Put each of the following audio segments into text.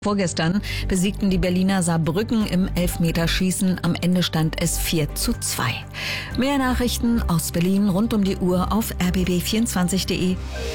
Vorgestern besiegten die Berliner Saarbrücken im Elfmeterschießen. Am Ende stand es 4:2. Mehr Nachrichten aus Berlin rund um die Uhr auf rbb24.de.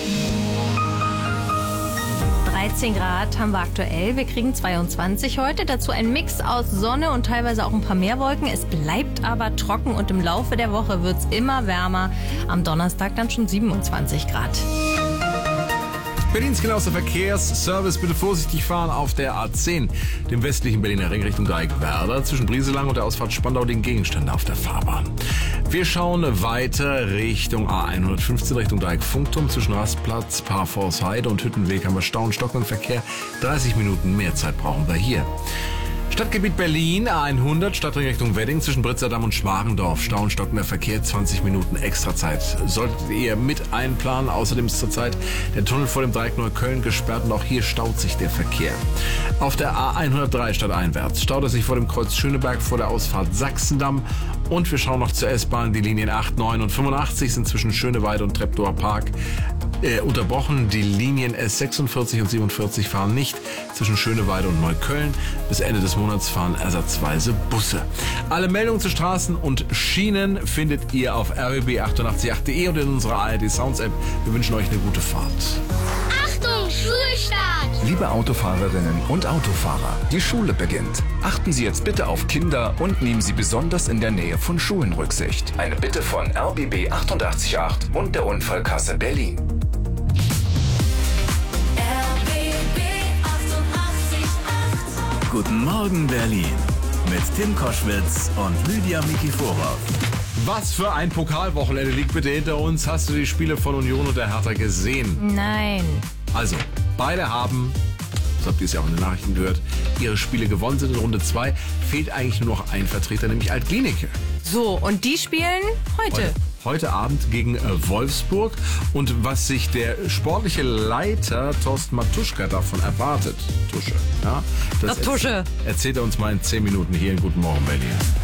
13 Grad haben wir aktuell. Wir kriegen 22 heute. Dazu ein Mix aus Sonne und teilweise auch ein paar Meerwolken. Es bleibt aber trocken und im Laufe der Woche wird es immer wärmer. Am Donnerstag dann schon 27 Grad. Berlins genauester Verkehrsservice. Bitte vorsichtig fahren auf der A10, dem westlichen Berliner Ring Richtung Dreieck-Werder. Zwischen Brieselang und der Ausfahrt Spandau den Gegenstände auf der Fahrbahn. Wir schauen weiter Richtung A115, Richtung Dreieck-Funkturm. Zwischen Rastplatz, Parforce-Heide und Hüttenweg haben wir Stau und stockenden Verkehr. 30 Minuten mehr Zeit brauchen wir hier. Stadtgebiet Berlin, A100, Stadtring Richtung Wedding, zwischen Britzerdamm und Schmarendorf. Stau und stockender Verkehr, 20 Minuten extra Zeit. Solltet ihr mit einplanen. Außerdem ist zurzeit der Tunnel vor dem Dreieck Neukölln gesperrt und auch hier staut sich der Verkehr. Auf der A103 stadteinwärts staut es sich vor dem Kreuz Schöneberg vor der Ausfahrt Sachsendamm. Und wir schauen noch zur S-Bahn. Die Linien 8, 9 und 85 sind zwischen Schöneweide und Treptower Park unterbrochen. Die Linien S46 und 47 fahren nicht zwischen Schöneweide und Neukölln. Bis Ende des Monats fahren ersatzweise Busse. Alle Meldungen zu Straßen und Schienen findet ihr auf rbb888.de und in unserer ARD Sounds App. Wir wünschen euch eine gute Fahrt. Achtung, Schulstart! Liebe Autofahrerinnen und Autofahrer, die Schule beginnt. Achten Sie jetzt bitte auf Kinder und nehmen Sie besonders in der Nähe von Schulen Rücksicht. Eine Bitte von RBB 888 und der Unfallkasse Berlin. Guten Morgen Berlin mit Tim Koschwitz und Lydia Mikiforov. Was für ein Pokalwochenende liegt bitte hinter uns. Hast du die Spiele von Union und der Hertha gesehen? Nein. Also, beide haben, so habt ihr es ja auch in den Nachrichten gehört, ihre Spiele gewonnen, sind in Runde 2. Fehlt eigentlich nur noch ein Vertreter, nämlich Alt-Glienicke. So, und die spielen heute. Heute Abend gegen Wolfsburg. Und was sich der sportliche Leiter Thorsten Matuschka davon erwartet, Tusche, ja, das Tusche. erzählt er uns mal in 10 Minuten hier in Guten Morgen Berlin.